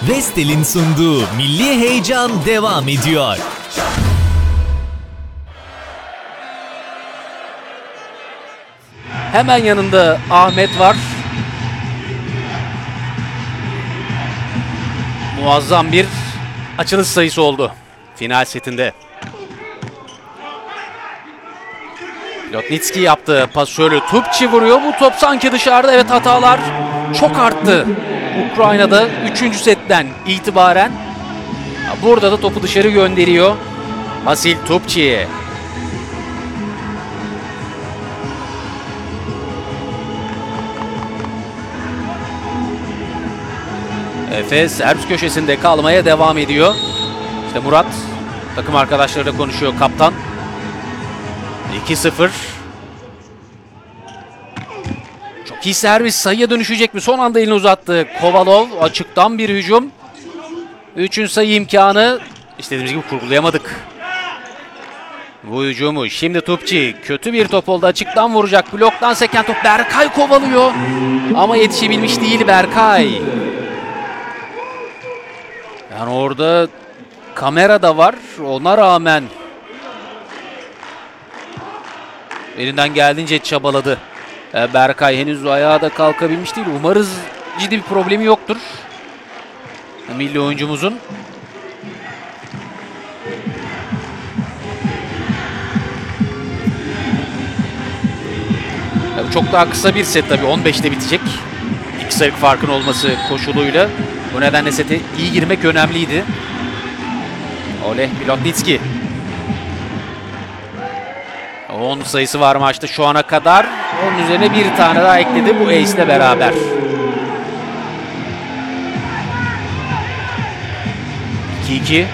Vestel'in sunduğu Milli Heyecan devam ediyor. Hemen yanında Ahmet var. Muazzam bir açılış sayısı oldu final setinde. Lotnitski yaptı. Pas şöyle Tupçi vuruyor. Bu top sanki dışarıda. Evet, hatalar çok arttı. Ukrayna'da 3. setten itibaren. Burada da topu dışarı gönderiyor Vasil Tupçi. Efes servis köşesinde kalmaya devam ediyor. İşte Murat takım arkadaşlarıyla konuşuyor, kaptan. 2-0. Çok iyi servis, sayıya dönüşecek mi? Son anda elini uzattı Kovalov. Açıktan bir hücum. 3. sayı imkanı. İstediğimiz gibi kurgulayamadık bu hücumu. Şimdi Tupçi kötü bir top oldu. Açıktan vuracak. Bloktan seken top. Berkay kovalıyor. Ama yetişebilmiş değil Berkay. Yani orada kamera da var. Ona rağmen elinden geldiğince çabaladı. Berkay henüz ayağa da kalkabilmiş değil. Umarız ciddi bir problemi yoktur milli oyuncumuzun. Çok daha kısa bir set tabii. 15'te bitecek. 2 sayılık farkın olması koşuluyla. Bu nedenle sete iyi girmek önemliydi. Oleh Bilotnitski. 10 sayısı var maçta şu ana kadar. Onun üzerine bir tane daha ekledi bu ace ile beraber. 2-2.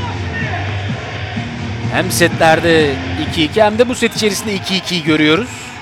Hem setlerde 2-2 hem de bu set içerisinde 2-2'yi görüyoruz.